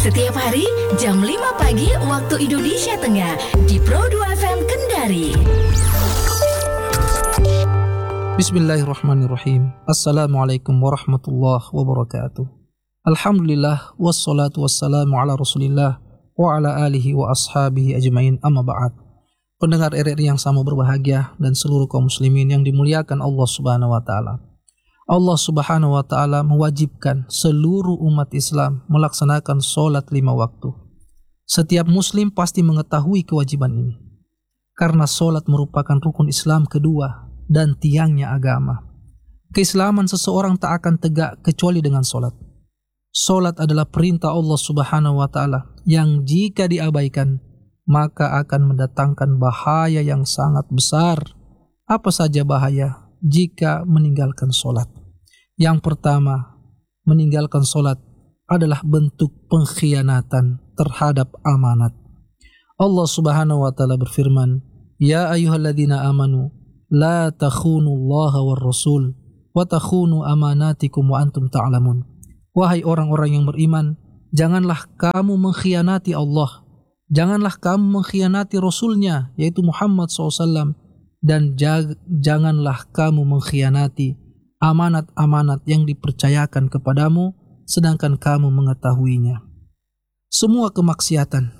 Setiap hari jam 5 pagi waktu Indonesia Tengah di Pro 2 FM Kendari. Bismillahirrahmanirrahim. Assalamualaikum warahmatullahi wabarakatuh. Alhamdulillah wassalatu wassalamu ala Rasulillah wa ala alihi wa ashabihi ajmain, amma ba'd. Pendengar RRI yang sama berbahagia dan seluruh kaum muslimin yang dimuliakan Allah Subhanahu wa taala. Allah Subhanahu wa taala mewajibkan seluruh umat Islam melaksanakan sholat 5 waktu. Setiap muslim pasti mengetahui kewajiban ini, karena sholat merupakan rukun Islam kedua dan tiangnya agama. Keislaman seseorang tak akan tegak kecuali dengan sholat. Sholat adalah perintah Allah Subhanahu wa taala yang jika diabaikan maka akan mendatangkan bahaya yang sangat besar. Apa saja bahaya jika meninggalkan sholat? Yang pertama, meninggalkan sholat adalah bentuk pengkhianatan terhadap amanat. Allah Subhanahu wa taala berfirman, "Ya ayyuhalladzina amanu la takhunullaha war rasul wa takhunu amanatikum wa antum ta'lamun." Wahai orang-orang yang beriman, janganlah kamu mengkhianati Allah, janganlah kamu mengkhianati Rasulnya, yaitu Muhammad SAW, dan janganlah kamu mengkhianati amanat-amanat yang dipercayakan kepadamu, sedangkan kamu mengetahuinya. Semua kemaksiatan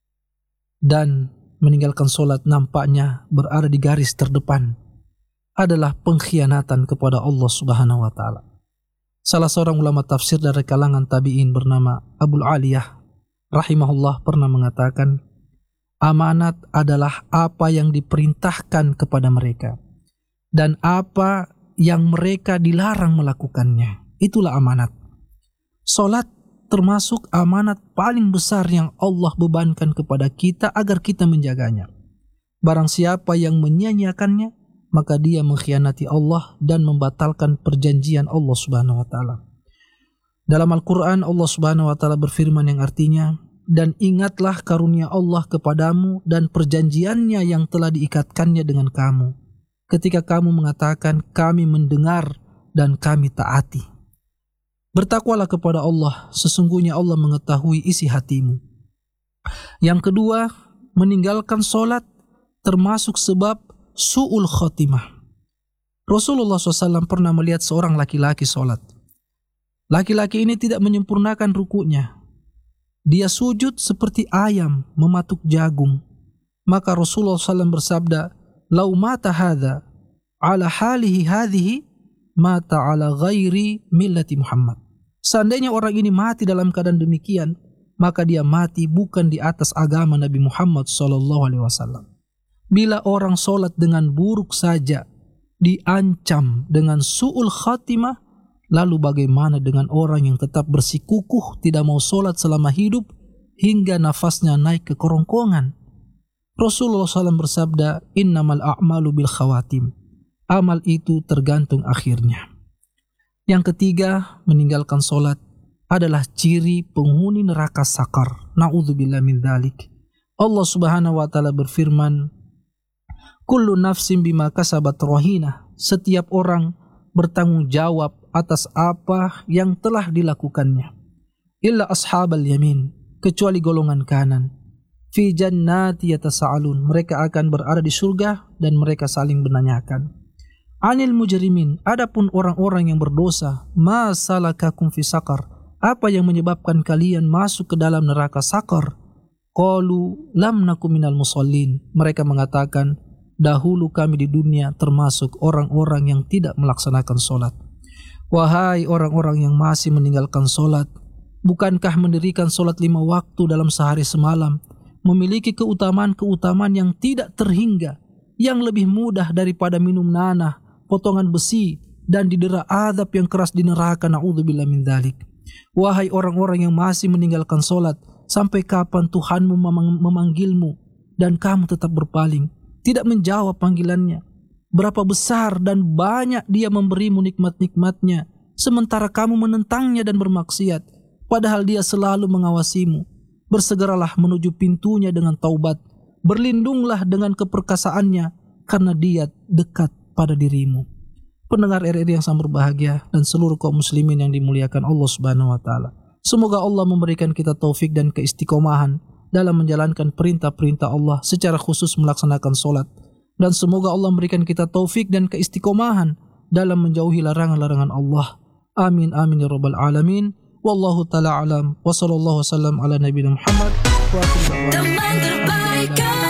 dan meninggalkan sholat nampaknya berada di garis terdepan adalah pengkhianatan kepada Allah Subhanahu wa taala. Salah seorang ulama tafsir dari kalangan tabi'in bernama Abul Aliyah rahimahullah pernah mengatakan, amanat adalah apa yang diperintahkan kepada mereka dan apa yang mereka dilarang melakukannya. Itulah amanat. Salat termasuk amanat paling besar yang Allah bebankan kepada kita agar kita menjaganya. Barang siapa yang menyia-nyiakannya, maka dia mengkhianati Allah dan membatalkan perjanjian Allah Subhanahu wa taala. Dalam Al-Quran Allah Subhanahu wa taala berfirman yang artinya, dan ingatlah karunia Allah kepadamu dan perjanjiannya yang telah diikatkannya dengan kamu, ketika kamu mengatakan kami mendengar dan kami taati. Bertakwalah kepada Allah, sesungguhnya Allah mengetahui isi hatimu. Yang kedua, meninggalkan sholat termasuk sebab su'ul khotimah. Rasulullah SAW pernah melihat seorang laki-laki sholat. Laki-laki ini tidak menyempurnakan rukunya. Dia sujud seperti ayam mematuk jagung. Maka Rasulullah SAW bersabda, "Lau mata hadha ala halihi hadhihi, mata ala ghairi millati Muhammad." Seandainya orang ini mati dalam keadaan demikian, maka dia mati bukan di atas agama Nabi Muhammad SAW. Bila orang sholat dengan buruk saja diancam dengan su'ul khatimah, lalu bagaimana dengan orang yang tetap bersikukuh tidak mau sholat selama hidup hingga nafasnya naik ke kerongkongan? Rasulullah SAW bersabda, "Innamal a'malu bil khawatim." Amal itu tergantung akhirnya. Yang ketiga, meninggalkan sholat adalah ciri penghuni neraka sakar. Na'udzubillah min dzalik. Allah Subhanahu wa taala berfirman, "Kullu nafsin bima kasabat rahina." Setiap orang bertanggung jawab atas apa yang telah dilakukannya. Illa ashabal yamin, kecuali golongan kanan. Fi jannati yatasa'alun, mereka akan berada di surga dan mereka saling menanyakan. Anil mujrimin, adapun orang-orang yang berdosa, ma salakakum fi saqar, apa yang menyebabkan kalian masuk ke dalam neraka sakar? Qalu lam nakum minal musallin, mereka mengatakan, dahulu kami di dunia termasuk orang-orang yang tidak melaksanakan sholat. Wahai orang-orang yang masih meninggalkan sholat, bukankah mendirikan sholat 5 waktu dalam sehari semalam memiliki keutamaan-keutamaan yang tidak terhingga, yang lebih mudah daripada minum nanah, potongan besi, dan didera azab yang keras di neraka. Na'udzubillah min dzalik. Wahai orang-orang yang masih meninggalkan sholat, sampai kapan Tuhanmu memanggilmu dan kamu tetap berpaling, tidak menjawab panggilannya? Berapa besar dan banyak dia memberimu nikmat-nikmatnya, sementara kamu menentangnya dan bermaksiat, padahal dia selalu mengawasimu. Bersegeralah menuju pintunya dengan taubat, berlindunglah dengan keperkasaannya, karena dia dekat pada dirimu. Pendengar RRI yang sangat berbahagia dan seluruh kaum muslimin yang dimuliakan Allah Subhanahu wa taala. Semoga Allah memberikan kita taufik dan keistiqomahan dalam menjalankan perintah-perintah Allah, secara khusus melaksanakan solat. Dan semoga Allah memberikan kita taufik dan keistiqomahan dalam menjauhi larangan-larangan Allah. Amin amin ya rabbal alamin. Wallahu ta'ala alam. Wa sallallahu wasallam ala nabiyina Muhammad. Wa teman terbaik.